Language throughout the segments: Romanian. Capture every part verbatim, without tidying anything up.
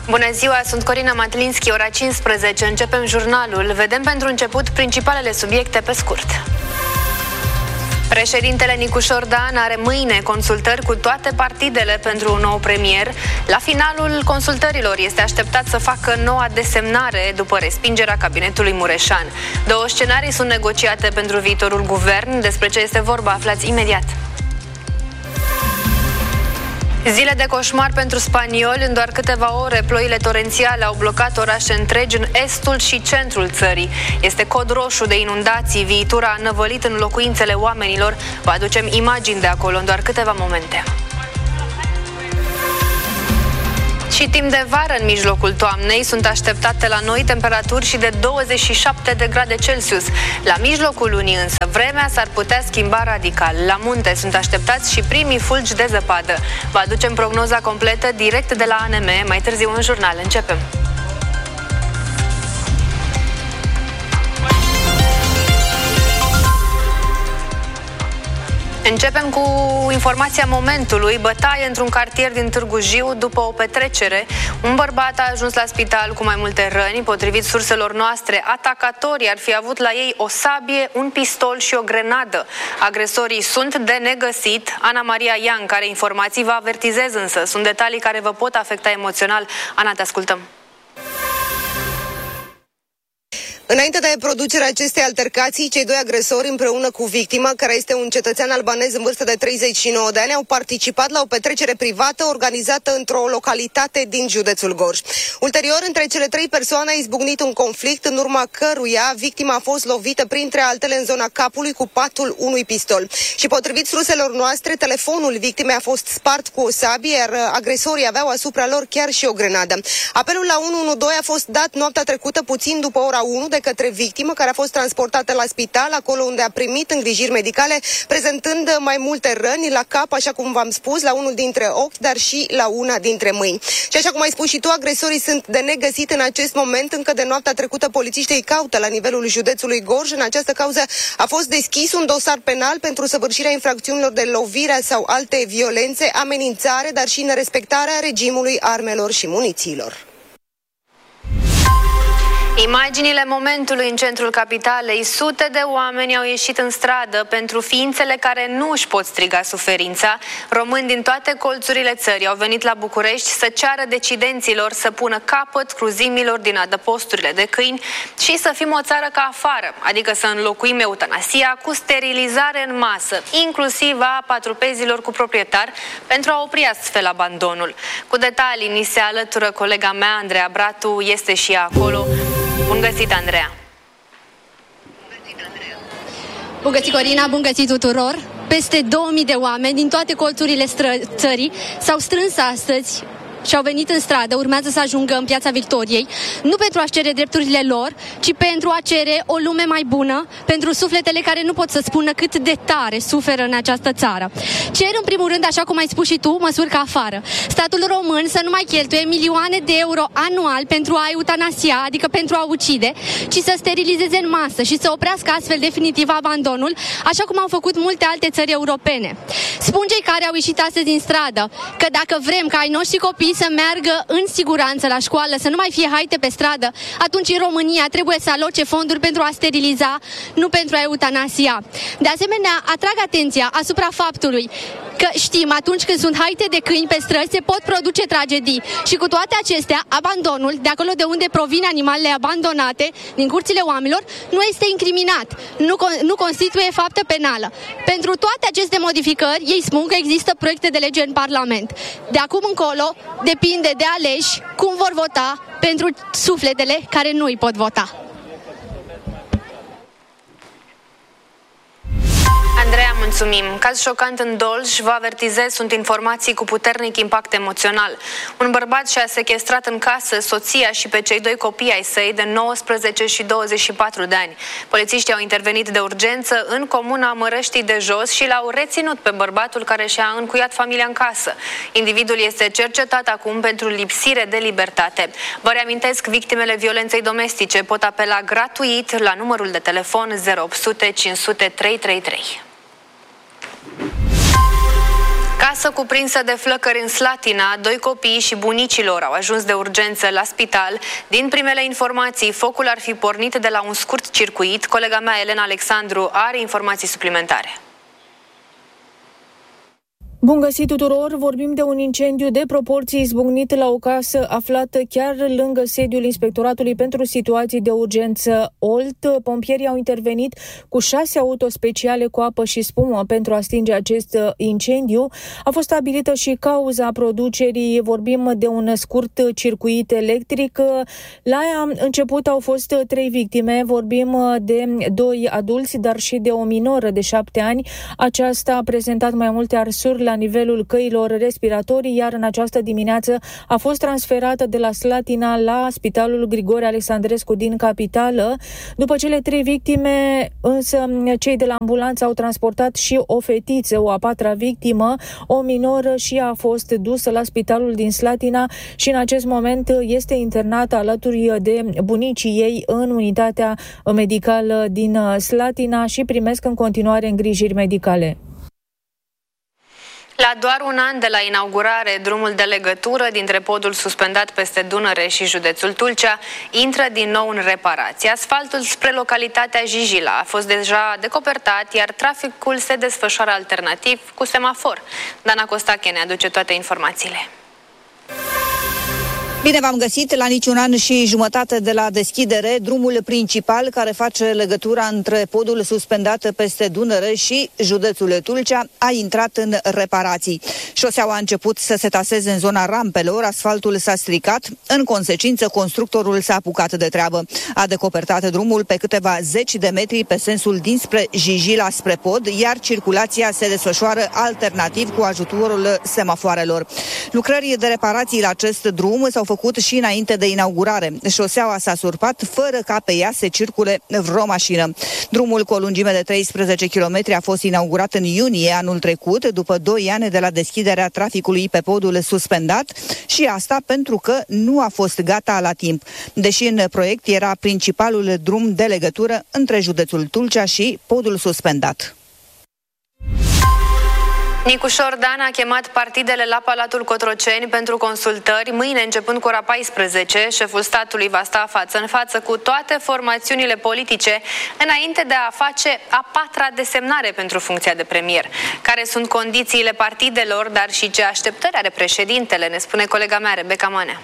Bună ziua, sunt Corina Matlinski, ora cincisprezece. Începem jurnalul. Vedem pentru început principalele subiecte pe scurt. Președintele Nicușor Dan are mâine consultări cu toate partidele pentru un nou premier. La finalul consultărilor este așteptat să facă noua desemnare după respingerea cabinetului Mureșan. Două scenarii sunt negociate pentru viitorul guvern. Despre ce este vorba aflați imediat. Zile de coșmar pentru spanioli. În doar câteva ore, ploile torențiale au blocat orașe întregi în estul și centrul țării. Este cod roșu de inundații. Viitura a năvălit în locuințele oamenilor. Vă aducem imagini de acolo în doar câteva momente. Și timp de vară în mijlocul toamnei sunt așteptate la noi temperaturi și de douăzeci și șapte de grade Celsius. La mijlocul lunii însă vremea s-ar putea schimba radical. La munte sunt așteptați și primii fulgi de zăpadă. Vă aducem prognoza completă direct de la A N M mai târziu în jurnal. Începem! Începem cu informația momentului. Bătaie într-un cartier din Târgu Jiu după o petrecere. Un bărbat a ajuns la spital cu mai multe răni. Potrivit surselor noastre, atacatorii ar fi avut la ei o sabie, un pistol și o grenadă. Agresorii sunt de negăsit. Ana Maria Ian, care informații vă avertizez însă. Sunt detalii care vă pot afecta emoțional. Ana, te ascultăm. Înainte de producerea acestei altercații, cei doi agresori împreună cu victima, care este un cetățean albanez în vârstă de treizeci și nouă de ani, au participat la o petrecere privată organizată într-o localitate din județul Gorj. Ulterior, între cele trei persoane a izbucnit un conflict, în urma căruia victima a fost lovită printre altele în zona capului cu patul unui pistol. Și potrivit surselor noastre, telefonul victimei a fost spart cu o sabie, iar agresorii aveau asupra lor chiar și o grenadă. Apelul la unu unu doi a fost dat noaptea trecută puțin după ora unu de către victimă, care a fost transportată la spital, acolo unde a primit îngrijiri medicale, prezentând mai multe răni la cap, așa cum v-am spus, la unul dintre ochi, dar și la una dintre mâini. Și așa cum ai spus și tu, agresorii sunt de negăsit în acest moment. Încă de noaptea trecută polițiștii îi caută la nivelul județului Gorj. În această cauză a fost deschis un dosar penal pentru săvârșirea infracțiunilor de lovire sau alte violențe, amenințare, dar și nerespectarea regimului armelor și munițiilor. Imaginile momentului în centrul capitalei. Sute de oameni au ieșit în stradă pentru ființele care nu își pot striga suferința. Români din toate colțurile țării au venit la București să ceară decidenților să pună capăt cruzimilor din adăposturile de câini și să fim o țară ca afară, adică să înlocuim eutanasia cu sterilizare în masă, inclusiv a patrupezilor cu proprietar, pentru a opri astfel abandonul. Cu detalii ni se alătură colega mea, Andreea Bratu, este și ea acolo. Bun găsit, Andreea! Bun găsit, Corina! Bun găsit tuturor! Peste două mii de oameni din toate colțurile țării s-au strâns astăzi și au venit în stradă, urmează să ajungă în Piața Victoriei, nu pentru a-și cere drepturile lor, ci pentru a cere o lume mai bună, pentru sufletele care nu pot să spună cât de tare suferă în această țară. Cer, în primul rând, așa cum ai spus și tu, măsuri ca afară. Statul român să nu mai cheltuie milioane de euro anual pentru a eutanasia, adică pentru a ucide, ci să sterilizeze în masă și să oprească astfel definitiv abandonul, așa cum au făcut multe alte țări europene. Spun cei care au ieșit astăzi în stradă că dacă vrem ca ai noștri copii să meargă în siguranță la școală, să nu mai fie haite pe stradă, atunci în România trebuie să aloce fonduri pentru a steriliza, nu pentru a eutanasia. De asemenea, atrag atenția asupra faptului că știm, atunci când sunt haite de câini pe străzi, se pot produce tragedii. Și cu toate acestea, abandonul, de acolo de unde provin animalele abandonate, din curțile oamenilor, nu este incriminat, nu, nu constituie faptă penală. Pentru toate aceste modificări, ei spun că există proiecte de lege în Parlament. De acum încolo, depinde de aleși cum vor vota pentru sufletele care nu îi pot vota. Andreea, mulțumim. Caz șocant în Dolj, vă avertizez, sunt informații cu puternic impact emoțional. Un bărbat și-a sequestrat în casă soția și pe cei doi copii ai săi de nouăsprezece și douăzeci și patru de ani. Polițiștii au intervenit de urgență în comuna Mărăștii de Jos și l-au reținut pe bărbatul care și-a încuiat familia în casă. Individul este cercetat acum pentru lipsire de libertate. Vă reamintesc, victimele violenței domestice pot apela gratuit la numărul de telefon zero opt sute cinci sute trei trei trei. Casă cuprinsă de flăcări în Slatina, doi copii și bunicii lor au ajuns de urgență la spital. Din primele informații, focul ar fi pornit de la un scurt circuit. Colega mea, Elena Alexandru, are informații suplimentare. Bun găsit tuturor! Vorbim de un incendiu de proporții izbucnit la o casă aflată chiar lângă sediul Inspectoratului pentru Situații de Urgență Olt. Pompierii au intervenit cu șase auto speciale cu apă și spumă pentru a stinge acest incendiu. A fost stabilită și cauza producerii. Vorbim de un scurt circuit electric. La început au fost trei victime. Vorbim de doi adulți, dar și de o minoră de șapte ani. Aceasta a prezentat mai multe arsuri la nivelul căilor respiratorii, iar în această dimineață a fost transferată de la Slatina la Spitalul Grigore Alexandrescu din capitală. După cele trei victime, însă, cei de la ambulanță au transportat și o fetiță, o a patra victimă, o minoră, și a fost dusă la Spitalul din Slatina și în acest moment este internată alături de bunicii ei în unitatea medicală din Slatina și primesc în continuare îngrijiri medicale. La doar un an de la inaugurare, drumul de legătură dintre podul suspendat peste Dunăre și județul Tulcea intră din nou în reparație. Asfaltul spre localitatea Jijila a fost deja decopertat, iar traficul se desfășoară alternativ cu semafor. Dana Costache ne aduce toate informațiile. Bine v-am găsit! La niciun an și jumătate de la deschidere, drumul principal care face legătura între podul suspendat peste Dunăre și județul Tulcea a intrat în reparații. Șoseaua a început să se taseze în zona rampelor, asfaltul s-a stricat, în consecință constructorul s-a apucat de treabă. A decopertat drumul pe câteva zeci de metri pe sensul dinspre Jijila spre pod, iar circulația se desfășoară alternativ cu ajutorul semafoarelor. Lucrări de reparații la acest drum s-au făcut și înainte de inaugurare. Șoseaua s-a surpat fără ca pe ea se circule vreo mașină. Drumul cu o lungime de treisprezece kilometri a fost inaugurat în iunie anul trecut, după doi ani de la deschiderea traficului pe podul suspendat, și asta pentru că nu a fost gata la timp, deși în proiect era principalul drum de legătură între județul Tulcea și podul suspendat. Nicu Șordan a chemat partidele la Palatul Cotroceni pentru consultări. Mâine, începând cu ora paisprezece, șeful statului va sta față în față cu toate formațiunile politice înainte de a face a patra desemnare pentru funcția de premier. Care sunt condițiile partidelor, dar și ce așteptări are președintele, ne spune colega mea, Rebecca Manea.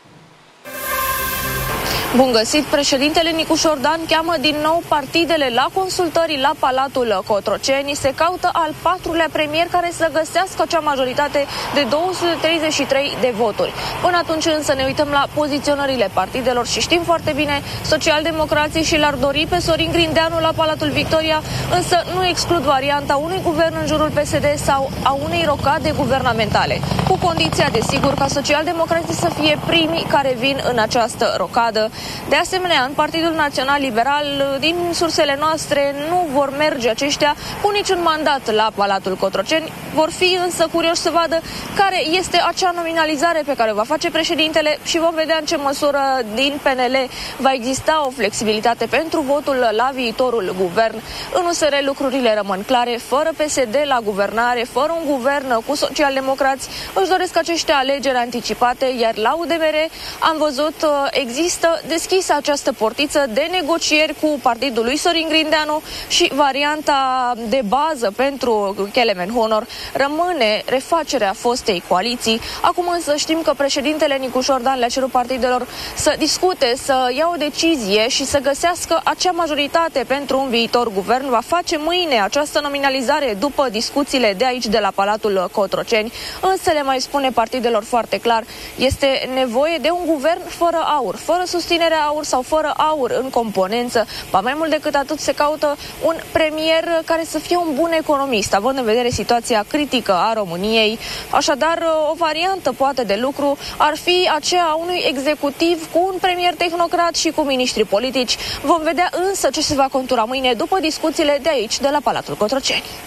Bun găsit! Președintele Nicu Șordan cheamă din nou partidele la consultări la Palatul Cotroceni. Se caută al patrulea premier care să găsească acea majoritate de două sute treizeci și trei de voturi. Până atunci însă ne uităm la poziționările partidelor și știm foarte bine, socialdemocrații și l-ar dori pe Sorin Grindeanu la Palatul Victoria, însă nu exclud varianta unui guvern în jurul P S D sau a unei rocade guvernamentale, cu condiția, desigur, ca socialdemocrații să fie primii care vin în această rocadă. De asemenea, în Partidul Național Liberal, din sursele noastre, nu vor merge aceștia cu niciun mandat la Palatul Cotroceni. Vor fi însă curioși să vadă care este acea nominalizare pe care o va face președintele și vom vedea în ce măsură din P N L va exista o flexibilitate pentru votul la viitorul guvern. În U S R lucrurile rămân clare, fără P S D la guvernare, fără un guvern cu socialdemocrați, își doresc aceștia alegeri anticipate, iar la U D M R am văzut există deschisă această portiță de negocieri cu partidul lui Sorin Grindeanu și varianta de bază pentru Kelemen Honor rămâne refacerea fostei coaliții. Acum însă știm că președintele Nicu Șordan le-a cerut partidelor să discute, să ia o decizie și să găsească acea majoritate pentru un viitor guvern. Va face mâine această nominalizare după discuțiile de aici de la Palatul Cotroceni, însă le mai spune partidelor foarte clar, este nevoie de un guvern fără aur, fără susținerea aur sau fără aur în componență. Ba mai mult decât atât se caută un premier care să fie un bun economist, având în vedere situația critică a României. Așadar, o variantă poate de lucru ar fi aceea a unui executiv cu un premier tehnocrat și cu miniștri politici. Vom vedea însă ce se va contura mâine după discuțiile de aici, de la Palatul Cotroceni.